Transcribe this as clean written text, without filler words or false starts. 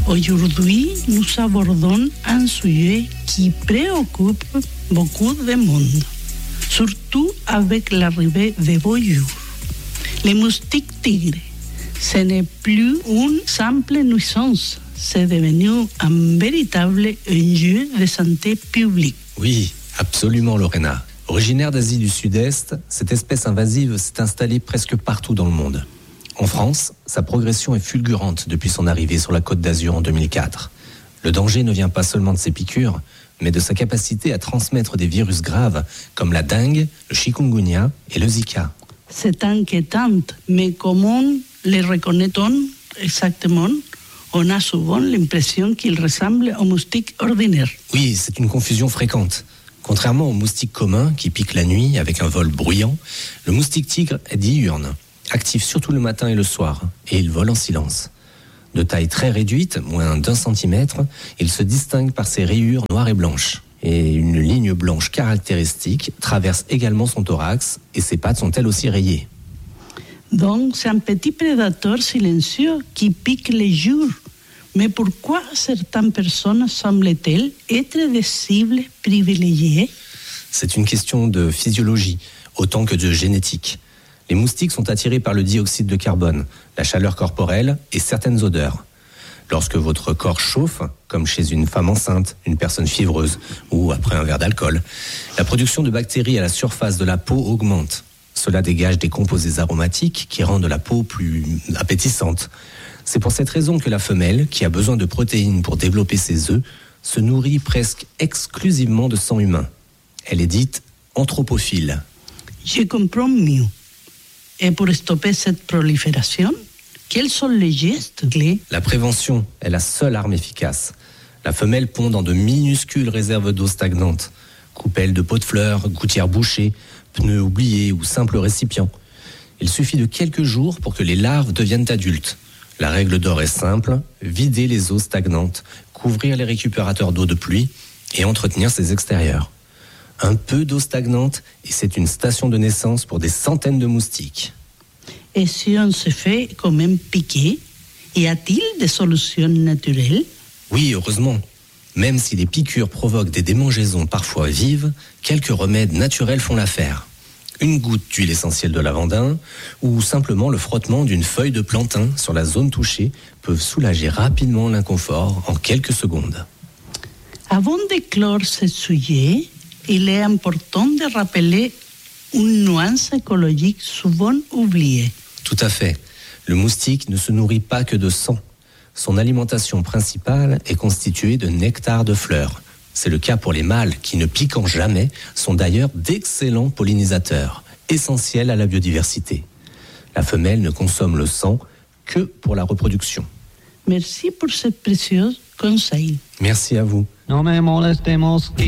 Aujourd'hui, nous abordons un sujet qui préoccupe beaucoup de monde, surtout avec l'arrivée des beaux jours. Les moustiques tigres, ce n'est plus une simple nuisance, c'est devenu un véritable enjeu de santé publique. Oui, absolument Lorena. Originaire d'Asie du Sud-Est, cette espèce invasive s'est installée presque partout dans le monde. En France, sa progression est fulgurante depuis son arrivée sur la Côte d'Azur en 2004. Le danger ne vient pas seulement de ses piqûres, mais de sa capacité à transmettre des virus graves comme la dengue, le chikungunya et le Zika. C'est inquiétant, mais comment les reconnaît-on exactement ? On a souvent l'impression qu'ils ressemblent aux moustiques ordinaires. Oui, c'est une confusion fréquente. Contrairement aux moustiques communs qui piquent la nuit avec un vol bruyant, le moustique tigre est diurne, actif surtout le matin et le soir, et il vole en silence. De taille très réduite, moins d'1 centimètre, il se distingue par ses rayures noires et blanches. Et une ligne blanche caractéristique traverse également son thorax et ses pattes sont elles aussi rayées. Donc, c'est un petit prédateur silencieux qui pique les jours. Mais pourquoi certaines personnes semblent-elles être des cibles privilégiées ? C'est une question de physiologie, autant que de génétique. Les moustiques sont attirés par le dioxyde de carbone, la chaleur corporelle et certaines odeurs. Lorsque votre corps chauffe, comme chez une femme enceinte, une personne fivreuse ou après un verre d'alcool, la production de bactéries à la surface de la peau augmente. Cela dégage des composés aromatiques qui rendent la peau plus appétissante. C'est pour cette raison que la femelle, qui a besoin de protéines pour développer ses œufs, se nourrit presque exclusivement de sang humain. Elle est dite anthropophile. Je comprends mieux. Et pour stopper cette prolifération, quels sont les gestes clés ? La prévention est la seule arme efficace. La femelle pond dans de minuscules réserves d'eau stagnantes, coupelles de pots de fleurs, gouttières bouchées, pneus oubliés ou simples récipients. Il suffit de quelques jours pour que les larves deviennent adultes. La règle d'or est simple, vider les eaux stagnantes, couvrir les récupérateurs d'eau de pluie et entretenir ses extérieurs. Un peu d'eau stagnante et c'est une station de naissance pour des centaines de moustiques. Et si on se fait quand même piquer, y a-t-il des solutions naturelles ? Oui, heureusement. Même si les piqûres provoquent des démangeaisons parfois vives, quelques remèdes naturels font l'affaire. Une goutte d'huile essentielle de lavandin ou simplement le frottement d'une feuille de plantain sur la zone touchée peuvent soulager rapidement l'inconfort en quelques secondes. Avant de clore ce sujet, il est important de rappeler une nuance écologique souvent oubliée. Tout à fait. Le moustique ne se nourrit pas que de sang. Son alimentation principale est constituée de nectar de fleurs. C'est le cas pour les mâles qui, ne piquant jamais, sont d'ailleurs d'excellents pollinisateurs, essentiels à la biodiversité. La femelle ne consomme le sang que pour la reproduction. Merci pour ce précieux conseil. Merci à vous. No me molestemos.